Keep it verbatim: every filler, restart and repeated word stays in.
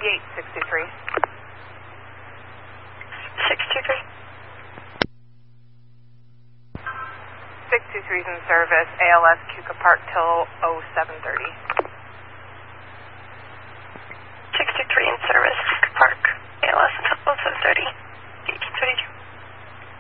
fifty-eight sixty-three. six two three. six two three is in service, A L S Cuca Park till oh seven thirty.